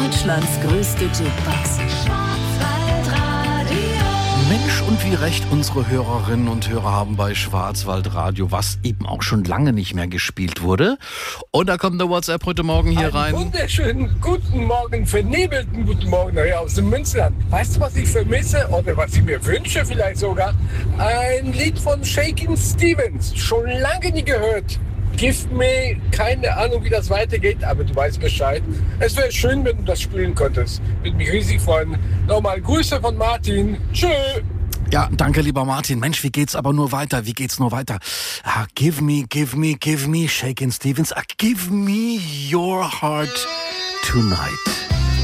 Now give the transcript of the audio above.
Deutschlands größte Jukebox. Mensch, und wie recht unsere Hörerinnen und Hörer haben bei Schwarzwaldradio, was eben auch schon lange nicht mehr gespielt wurde. Und da kommt der WhatsApp heute Morgen hier rein. Wunderschönen guten Morgen, vernebelten guten Morgen hier aus dem Münsterland. Weißt du, was ich vermisse oder was ich mir wünsche vielleicht sogar? Ein Lied von Shakin' Stevens, schon lange nie gehört. Give me, keine Ahnung, wie das weitergeht, aber du weißt Bescheid. Es wäre schön, wenn du das spielen könntest. Würde mich riesig freuen. Nochmal Grüße von Martin. Tschö. Ja, danke, lieber Martin. Mensch, wie geht's aber nur weiter? Wie geht's nur weiter? Give me, Shakin' Stevens. Give me your heart tonight.